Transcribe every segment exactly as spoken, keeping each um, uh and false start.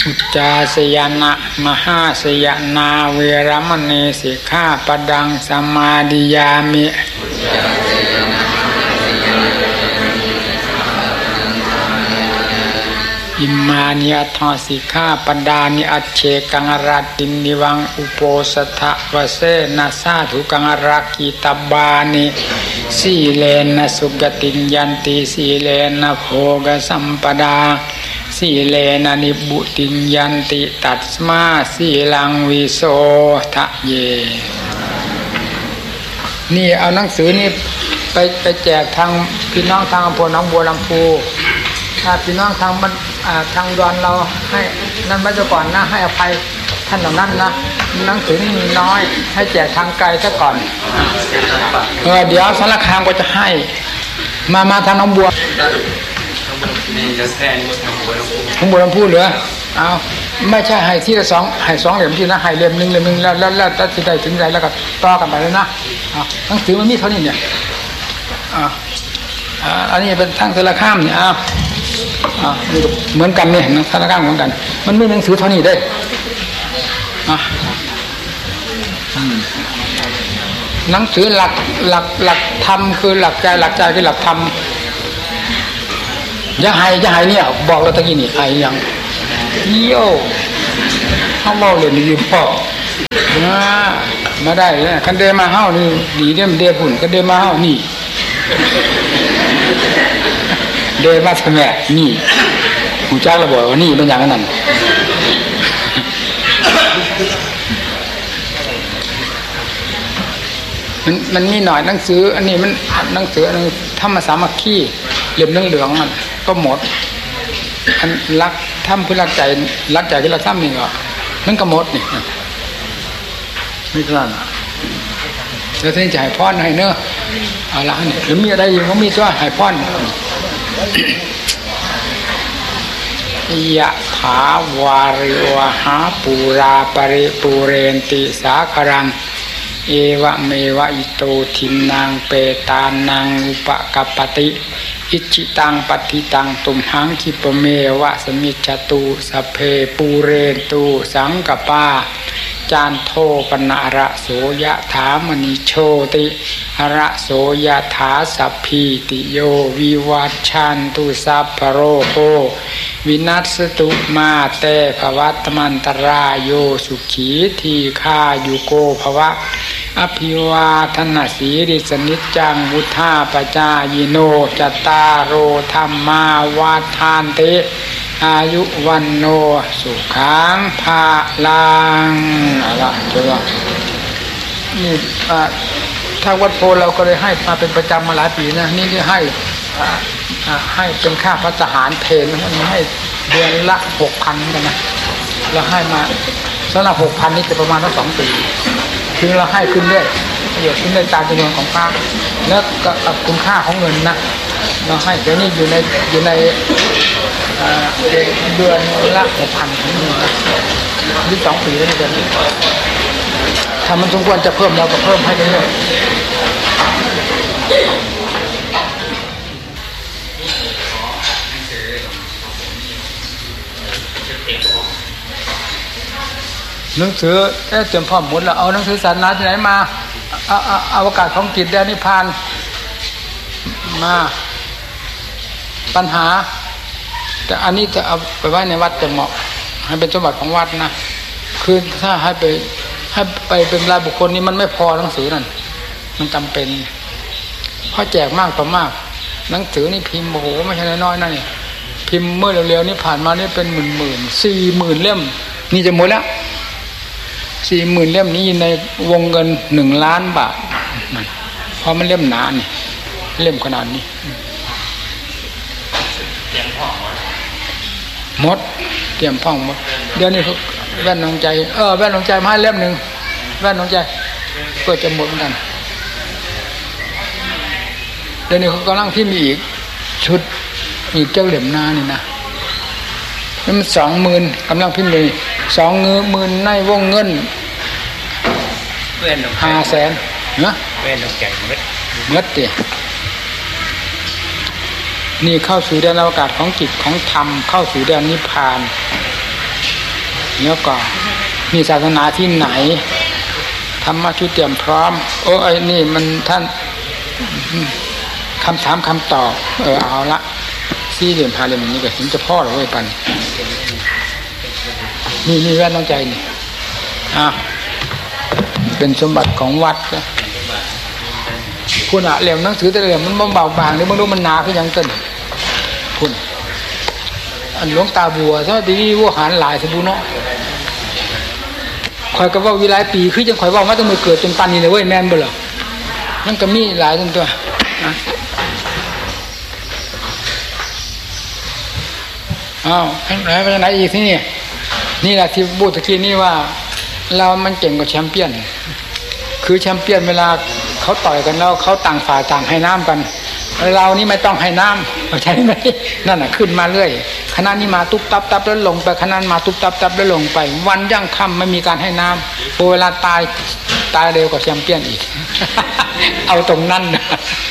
อุจจาสยนะมหาสยนาเวรมณีสิกขาปดังสมาดิยามิอิมานิอัตถสิกขาปดานิอัจเชกังรัตตินิวังอุโปสถะวเสนะสาธุกังรักขิตบานิสีเลนะสุกติยันติสีเลนะโภกสัมปดาสีเลนะนิบุติยันติตัสมาสีลังวิโสทะเยนี่เอาหนังสือนี่ไปไปแจกทางพี่น้องทางอำเภอหนองบัวลำพูถ้าพี่น้องทางมันทางดอนเราให้นั่นไว้ก่อนนะให้อภัยท่านเหล่านั้นนะหนังสือนี่มีน้อยให้แจกทางไกลซะก่อนเออเดี๋ยวสารคามก็จะให้มามาทางหนองบัวนี่จะแทนหนองบัวลำพูหนองบัวลำพูเหลือเอาไม่ใช่ให้ที่ละสองให้สองเหลี่ยมที่นะให้เหลี่ยมหนึ่งเหลี่ยมหนึ่งแล้วแล้วแล้วจะได้ถึงใจแล้วก็ต่อกันไปเลยนะหนังสือมันมีเท่านี้เนี่ยอ่าอันนี้เป็นทางสารคามเนี่ยอ้าวอ่าเหมือนกันเนี่ยสารคามเหมือนกันมันไม่หนังสือเท่านี้ได้อ่ะหนังสือหลักหลักหลักธรรมคือหลักใจหลักใจคือหลักธรรมอย่าให้อย่าให้เนี่ยบอกเราตะกี้นี่ไอ้ยังโย่เขาเมาเลยนี่พ่อมาได้เนี่ยคันเดมาเฮ้านี่ดีเดมเดพุ่นคันเดมาเฮ้านี่เดมาทำไมนี่หูจ้าระบอกว่านี่เป็นอย่างนั้นมันมันมีหน่อยหนังสืออันนี้มันหนังสืออันนึงธรรมสามัคคีเหลี่ยมเหลืองๆมันก็หมดอันรักทำเพื่อรักใจรักใจที่เราทำนี่ก็มันก็หมดนี่ไม่กล้าแล้วท่านจะให้พรให้เนอะอะไรนี่หรือมีอะไรอยู่ก็มีตัวให้พรยะถาวาริวหาปูราปริปูเรนติสาครังเอวะเมวะอิโตทินังเปตานังอุปกัปปติอิจิตังปฏิตังตุมหังคิปเมวะสมิจจตุสัพเพปูเรนตุสังกปาจานโทปนะระโสยะถามณิโชติระโสยะถาสัพพิติโยวิวัชชันตุสัพพโรโควินัสตุมาเตภวัตมันตรายโยสุขีทีฆายุโกภวะอภิวาทนาสีริสนิจจังวุธาปจายโนจตารโอธรรมาวาทานเตอายุวันโนสุขังภาลังอะไรเจ้านี่ทางวัดโพเราก็เลยให้มาเป็นประจำมาหลายปีนะนี่ที่ให้ให้เป็นค่าพระทหารเพลมันให้เดือนละหกพันกันนะเราให้มาสำหรับหกพันนี่จะประมาณสักสองปีคือเราให้ขึ้นเรื่อยประโยชน์ขึ้นเรื่อยตามจำนวนของพระแล้วกับคุณค่าของเงินนะเราให้เดี๋ยวนี้อยู่ในอยู่ในเดือนละหกพันนี่สองปีแล้วนี่เดือนนี้ถ้ามันสมควรจะเพิ่มเราก็เพิ่มให้เรื่อยหนังสือแค่เตรียมพร้อมหมดแล้วเอาหนังสือศาสนาที่ไหนมาเอาเอาอวกาศของจิตแดนนิพพานมาปัญหาแต่อันนี้จะเอาไปไว้ในวัดจะเหมาะให้เป็นสมบัติของวัดนะคือถ้าให้ไปให้ไปเป็นรายบุคคลนี้มันไม่พอหนังสือนั่นมันจำเป็นเพราะแจกมากต่อมากหนังสือนี่พิมพ์โอ้โหไม่ใช่น้อยๆนั่นนี่พิมพ์เมื่อเร็วๆนี่ผ่านมานี่เป็นหมื่นหมื่นสี่หมื่นเล่มนี่จะหมดแล้วสี่หมื่นเล่มนี้ในวงเงินหนึ่งล้านบาทมันเพราะมันเล่มหนานี่เล่มขนาดนี้หมดเตรียมพ่องหมดเดี๋ยวนี้เขาแว่นน้องใจเออแว่นน้องใจมาให้เล่มหนึ่งแว่นน้องใจเพื่อจะหมดเหมือนกันเดี๋ยวนี้เขากำลังที่มีอีกชุดอีกเจ้าเหลี่ยมหน้านี่นะนี่มันสองหมื่นกำลังพิมพ์เลยสองเงื้อหมื่นในวงเงินห้าแสนเนาะแว่นน้องใจเม็ดเม็ดดินี่เข้าสู่แดนอวกาศของจิตของธรรมเข้าสู่แดนนิพพานแล้วก็มีศาสนาที่ไหนธรรมะชุดเตรียมพร้อมโอ้ไอ้นี่มันท่านคำถามคำตอบเออเอาละสี่เหลี่ยมห้าเหลี่ยมนี้ก็ถึงจะพ่อหรือไว้ปันนี่นี่แว่นน้องใจนี่อ่ะเป็นสมบัติของวัดนะคุณอะเหลี่ยมหนังสือแต่เหลี่ยมมันเบาบางนี่มันรู้มันหนาขึ้นยังต้นคุณอันหลวงตาบัวใช่ไหมดีวัวหารหลายสบูเนาะคอยก็ว่าวิไลปีคือจังคอยว่ามาตั้งแต่เกิดจนปันนี่เลยเว้ยแม่นบ่เหรอนั่นก็มีหลายจนตัวนะอ้าวไหนไปไหนอีกที่นี่นี่แหละที่บูตะกี้นี่ว่าเรามันเก่งกว่าแชมเปี้ยนคือแชมเปี้ยนเวลาเขาต่อยกันแล้วเขาต่างฝ่ายต่างให้น้ำกันเรานี่ไม่ต้องให้น้ำเข้าใจไหมนั่นน่ะขึ้นมาเรื่อยคณะนี้มาตุ๊บตับตับแล้วลงไปคณะมาตุ๊บตับตับแล้วลงไปวันยั่งค่ำไม่มีการให้น้ำพอเวลาตายตายเร็วกว่าแชมเปี้ยนอีก เอาตรงนั้นนะ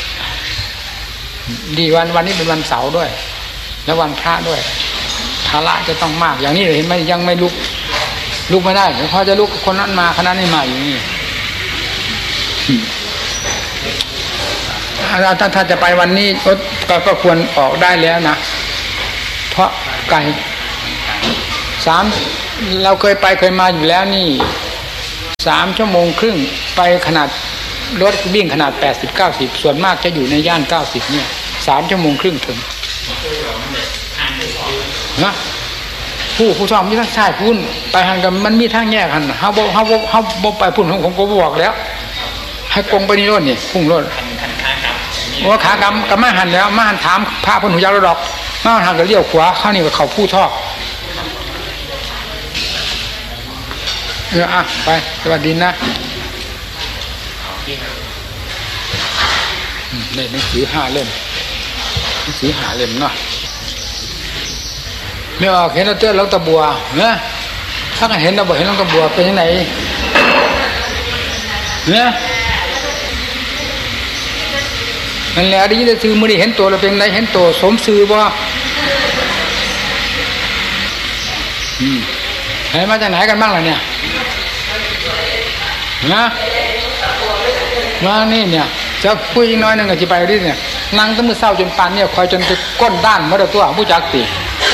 ดีวันวันนี้เป็นวันเสาร์ด้วยแล้ววันพระด้วยภาระจะต้องมากอย่างนี้เห็นไหมยังไม่ลุกลุกไม่ได้พอจะลุกคนนั้นมาคณะนี้มาอย่างนี้ถ้าถ้าจะไปวันนี้ก็ก็ควรออกได้แล้วนะเพราะไก่สามเราเคยไปเคยมาอยู่แล้วนี่สามชั่วโมงครึ่งไปขนาดรถวิ่งขนาดแปดสิบเก้าสิบส่วนมากจะอยู่ในย่านเก้าสิบเนี่ยสามชั่วโมงครึ่งถึงนะผู้ผู้ชอบมีทั้งชายพุ่นไปหันกันมันมีทางแยกหันเฮาบ่เฮาบ่เฮาบ่ไปพุ่นผมก็บอกแล้วให้กงไปนี่รถนี่พุ่งรถว่าขากำกับมาหันแล้วมาหันถามพระพุทธเจ้าดอกมาหันก็เลี้ยวขวาเข้านี่ก็เขาผู้ทอกเอออ่ะไปสวัสดีนะนี่หนังสือห้าเล่มหนังสือห้าเล่มเนาะไม่ออกเห็นเราเตือนเราตะบัวนะถ้าเห็นเราบอกเห็นเราตะบัวเป็นยังไงเนี่ยนั่นแหละได้ยินได้ซื้อมือนี่เห็นตัวเราเป็นไรเห็นตัวสมซื้อบ่อืมเห็นมาจากไหนกันบ้างล่ะเนี่ยนะมานี่เนี่ยจะพูดอีกน้อยหนึ่งก็จะไปดิเนี่ยนั่งตั้งมือเศร้าจนปานเนี่ยคอยจนจะก้นด้านมาเดี๋ยวตัวผู้จักตี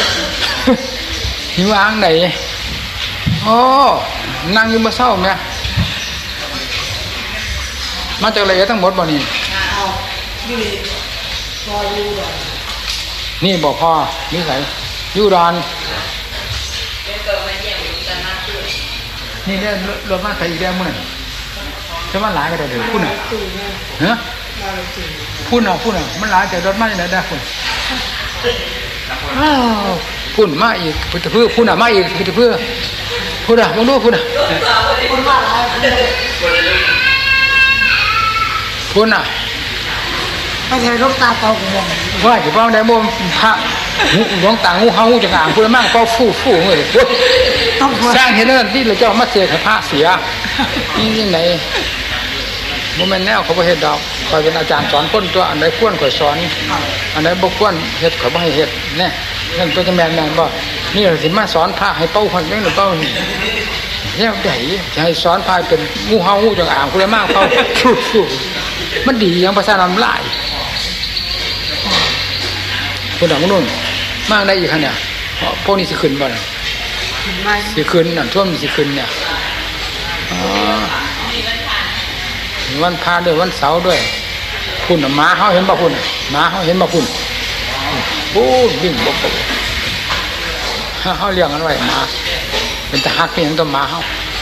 หิวอ้างไหนโอ้นั่งอยู่มือเศร้าเนี่ยมาจากอะไรทั้งหมดบ่นี่นี่บอกพ่อนิสัยยูดอนนี่เนี่ยรถมาใส่อีกแล้วมึงใช่ไหมหลายก็ได้เดี๋ยวพูดหน่อยเฮ้ยพูดหน่อยพูดหน่อยมันหลายแต่รถมาอย่างไรได้คุณพูดมาอีกพูดเพื่อพูดหน่อยมาอีกพูดเพื่อพูดอ่ะมึงดูพูดอ่ะพูดอ่ะไม่ใช่ลูกตาโตของผมว่าจะป้องได้บ่พระหลวงตางูเฮาจะอ่างพูดมากก็ฟู่ฟู่เลยสร้างเห็นแล้วที่เราจะมาเสียพระเสียนี่ยังไงโมเมนต์แนวเขาบ่เฮ็ดดอกคอยเป็นอาจารย์สอนคนตัวอันใดควรข่อยสอนอันใดบ่ควรเฮ็ดข่อยบ่ให้เฮ็ดแน่นั่นตัวจะแม่นแม่นบ่นี่สิมาสอนพระให้เป้าคนจังหรือเป้านี่แล้วได้จะให้สอนพระเป็นงูเฮางูจงอ่างพูดมากเป้าฟู่ๆมันดีอย่างภาษาน้ำลายคนดังนู่นมากได้อีกขนาดพวกนี้สิขึ้นบ่ล่ะสิขึ้นนั่นท่วมสิขึ้นเนี่ยวันพาด้วยวันเสาร์ด้วยพุ่นหมาเขาเห็นบ่พุ่นหมาเขาเห็นบ่พุ่นโอ้วิ่งบกบกเขาเลี้ยงกันไว้หมาเป็นตะฮักเป็นอย่างตัวหมาเขา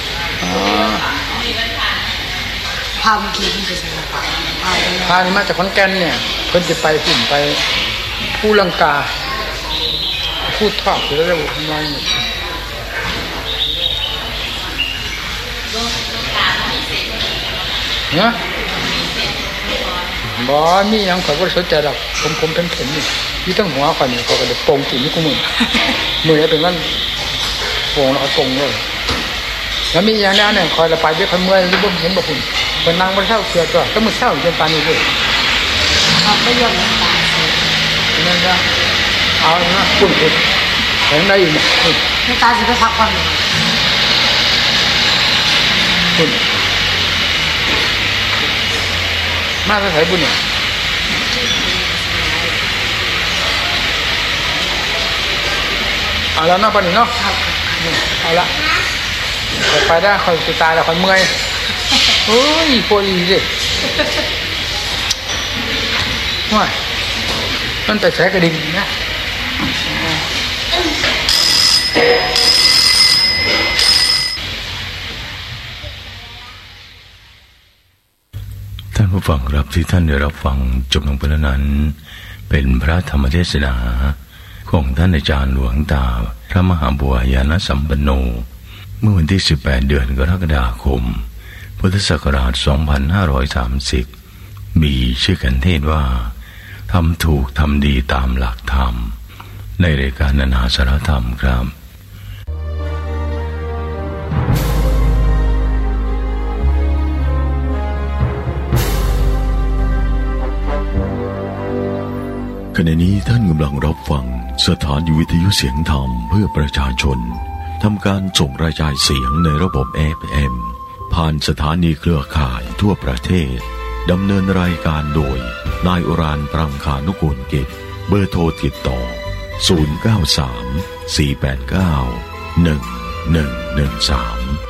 พาเมื่อกี้ที่จะพานี่มาจากขอนแก่นเนี่ยเพิ่นจะไปพุ่นไปผู้ลังกาพูดทอกอยู่แล้วระบบทำไมเนี่ยบ่มียังข่อยบ่สนใจหรอกผมผมเป็นเข็มนี่ที่ตั้งหัวข่อยนี่เขาก็เลยโป่งกินนี่กูมึงมือเป็นวันโป่งแล้วเขาโป่งเลยแล้วมีอย่างนั้นเนี่ยคอยละไปด้วยคนเมื่อยที่บ่เห็นบ่พุ่นเป็นนางบ่เศร้าเสือตัวต้องมือเศร้าจนปานนี้ด้วยเขาไม่ยอมตานั่นก็เอานะพุ่นพุ่นแข็งได้อยู่เนี่ยคุณหลวงตาจะไปพักผ่อนคุณมาจะใส่บุญเนี่ยเอาแล้วเนาะปนี่เนาะเอาละไปได้คอยสุดตายแล้วคอยเมื่อยเฮ้ยปวดอีสิว้ายมันแต่แสกระดิ่งนะท่านผู้ฟังครับที่ท่านได้รับฟังจบลงไปแล้วนั้นเป็นพระธรรมเทศนาของท่านอาจารย์หลวงตาพระมหาบัวยานสัมปันโนเมื่อวันที่สิบแปดเดือนกรกฎาคมพุทธศักราชสองพันห้าร้อยสามสิบมีชื่อกันเทศว่าทำถูกทำดีตามหลักธรรมในรายการนานาสารธรรมครับขณะนี้ท่านกำลังรับฟังสถานีวิทยุเสียงธรรมเพื่อประชาชนทำการส่งกระจายเสียงในระบบ เอฟ เอ็ม ผ่านสถานีเครือข่ายทั่วประเทศดำเนินรายการโดยนายอุรานปรังคานุกูลกิจเบอร์โทรติดต่อศูนย์ เก้า สาม สี่ แปด เก้า หนึ่ง หนึ่ง หนึ่ง สาม